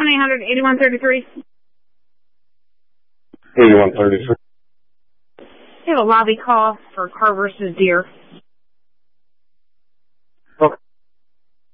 1-800-8133. 8133. We have a lobby call for car versus deer.